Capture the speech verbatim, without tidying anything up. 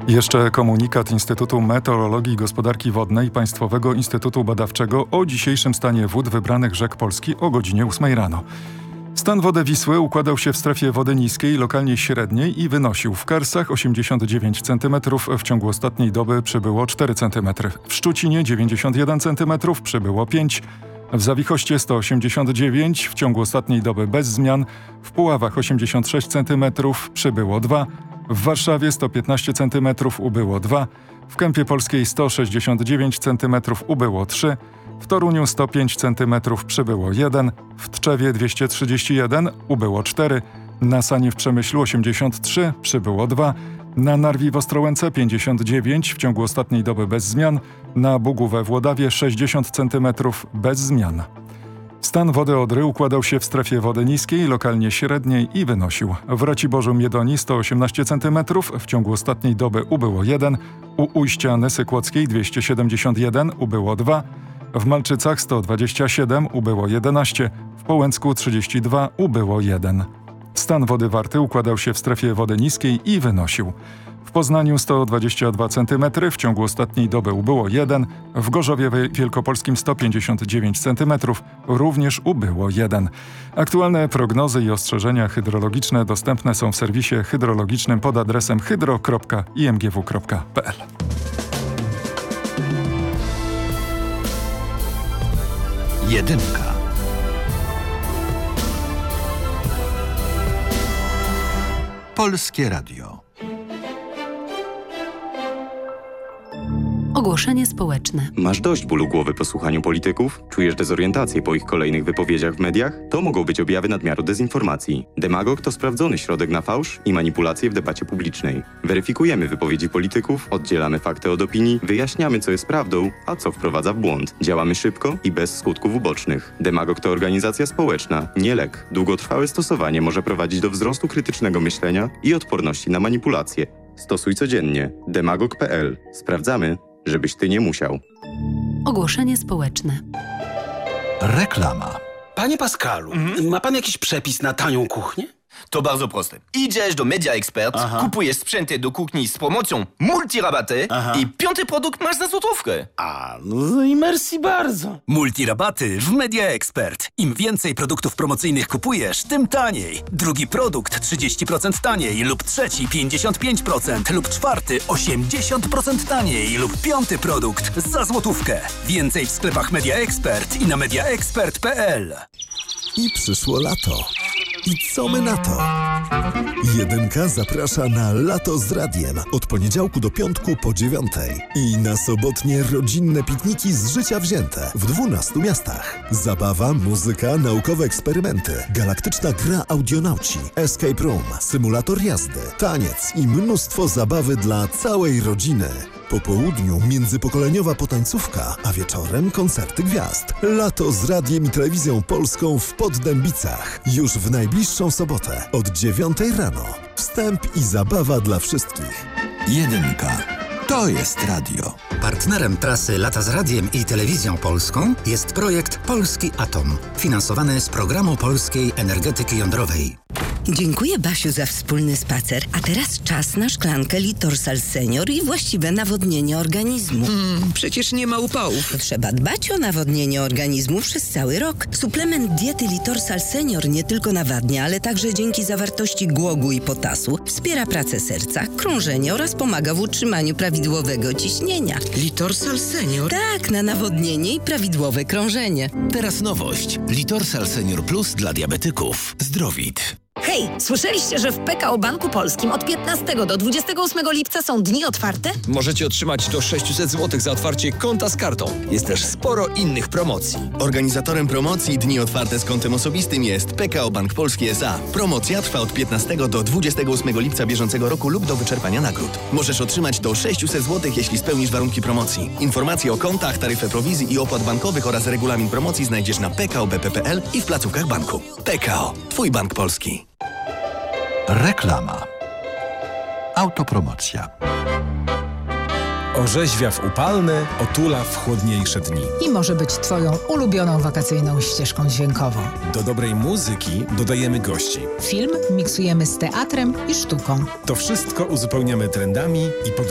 Jeszcze komunikat Instytutu Meteorologii i Gospodarki Wodnej Państwowego Instytutu Badawczego o dzisiejszym stanie wód wybranych rzek Polski o godzinie ósmej rano. Stan wody Wisły układał się w strefie wody niskiej, lokalnie średniej i wynosił w Karsach osiemdziesiąt dziewięć centymetrów, w ciągu ostatniej doby przybyło cztery centymetry, w Szczucinie dziewięćdziesiąt jeden centymetrów, przybyło pięć, w Zawichoście sto osiemdziesiąt dziewięć, w ciągu ostatniej doby bez zmian, w Puławach osiemdziesiąt sześć centymetrów, przybyło dwa, w Warszawie sto piętnaście centymetrów, ubyło dwa, w Kępie Polskiej sto sześćdziesiąt dziewięć centymetrów, ubyło trzy, w Toruniu sto pięć centymetrów, przybyło jeden, w Tczewie dwieście trzydzieści jeden, ubyło cztery, na Sanie w Przemyślu osiemdziesiąt trzy, przybyło dwa, na Narwi w Ostrołęce pięćdziesiąt dziewięć, w ciągu ostatniej doby bez zmian, na Bugu we Włodawie sześćdziesiąt centymetrów, bez zmian. Stan wody Odry układał się w strefie wody niskiej, lokalnie średniej i wynosił w Raciborzu Miedonii sto osiemnaście centymetrów, w ciągu ostatniej doby ubyło jeden, u ujścia Nysy Kłodzkiej dwieście siedemdziesiąt jeden, ubyło dwa, w Malczycach sto dwadzieścia siedem, ubyło jedenaście, w Połęcku trzydzieści dwa, ubyło jeden. Stan wody Warty układał się w strefie wody niskiej i wynosił w Poznaniu sto dwadzieścia dwa centymetry, w ciągu ostatniej doby ubyło jeden, w Gorzowie Wielkopolskim sto pięćdziesiąt dziewięć centymetrów, również ubyło jeden. Aktualne prognozy i ostrzeżenia hydrologiczne dostępne są w serwisie hydrologicznym pod adresem hydro kropka i m g w kropka p l. Jedynka. Polskie Radio. Ogłoszenie społeczne. Masz dość bólu głowy po słuchaniu polityków? Czujesz dezorientację po ich kolejnych wypowiedziach w mediach? To mogą być objawy nadmiaru dezinformacji. Demagog to sprawdzony środek na fałsz i manipulacje w debacie publicznej. Weryfikujemy wypowiedzi polityków, oddzielamy fakty od opinii, wyjaśniamy, co jest prawdą, a co wprowadza w błąd. Działamy szybko i bez skutków ubocznych. Demagog to organizacja społeczna, nie lek. Długotrwałe stosowanie może prowadzić do wzrostu krytycznego myślenia i odporności na manipulacje. Stosuj codziennie. demagog kropka p l. Sprawdzamy, żebyś ty nie musiał. Ogłoszenie społeczne. Reklama. Panie Pascalu, mm? ma pan jakiś przepis na tanią kuchnię? To bardzo proste. Idziesz do Media Expert, Aha. kupujesz sprzęty do kuchni z promocją multirabaty Aha. i piąty produkt masz za złotówkę. A, no i merci bardzo. Multirabaty w Media Expert. Im więcej produktów promocyjnych kupujesz, tym taniej. Drugi produkt trzydzieści procent taniej lub trzeci pięćdziesiąt pięć procent lub czwarty osiemdziesiąt procent taniej lub piąty produkt za złotówkę. Więcej w sklepach Media Expert i na media expert kropka p l. I przyszło lato. I co my na to? Jedynka zaprasza na Lato z Radiem od poniedziałku do piątku po dziewiątej. I na sobotnie rodzinne pikniki z życia wzięte w dwunastu miastach. Zabawa, muzyka, naukowe eksperymenty, galaktyczna gra audionauci, escape room, symulator jazdy, taniec i mnóstwo zabawy dla całej rodziny. Po południu międzypokoleniowa potańcówka, a wieczorem koncerty gwiazd. Lato z Radiem i Telewizją Polską w Poddębicach. Już w najbliższą sobotę od dziewiątej rano. Wstęp i zabawa dla wszystkich. Jedynka. To jest radio. Partnerem trasy Lata z Radiem i Telewizją Polską jest projekt Polski Atom, finansowany z Programu Polskiej Energetyki Jądrowej. Dziękuję, Basiu, za wspólny spacer. A teraz czas na szklankę Litorsal Senior i właściwe nawodnienie organizmu. Mm, przecież nie ma upałów. Trzeba dbać o nawodnienie organizmu przez cały rok. Suplement diety Litorsal Senior nie tylko nawadnia, ale także dzięki zawartości głogu i potasu wspiera pracę serca, krążenie oraz pomaga w utrzymaniu prawidłowego ciśnienia. Litorsal Senior? Tak, na nawodnienie i prawidłowe krążenie. Teraz nowość. Litorsal Senior Plus dla diabetyków. Zdrowit. Hej, słyszeliście, że w P K O Banku Polskim od piętnastego do dwudziestego ósmego lipca są dni otwarte? Możecie otrzymać do sześćset złotych za otwarcie konta z kartą. Jest też sporo innych promocji. Organizatorem promocji Dni Otwarte z kontem osobistym jest P K O Bank Polski S A. Promocja trwa od piętnastego do dwudziestego ósmego lipca bieżącego roku lub do wyczerpania nagród. Możesz otrzymać do sześćset złotych, jeśli spełnisz warunki promocji. Informacje o kontach, taryfę prowizji i opłat bankowych oraz regulamin promocji znajdziesz na p k o b p kropka p l i w placówkach banku. P K O. Twój bank polski. Reklama. Autopromocja. Orzeźwia w upalne, otula w chłodniejsze dni. I może być Twoją ulubioną wakacyjną ścieżką dźwiękową. Do dobrej muzyki dodajemy gości. Film miksujemy z teatrem i sztuką. To wszystko uzupełniamy trendami i pod